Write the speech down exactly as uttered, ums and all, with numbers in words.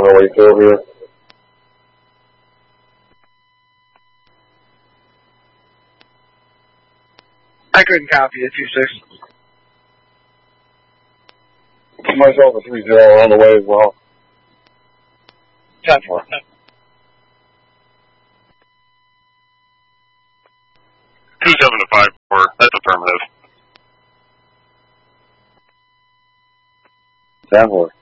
on our way to over here. I couldn't copy it, two six. Myself a three zero on the way as well. ten four. Two seven to five four. That's affirmative. ten four.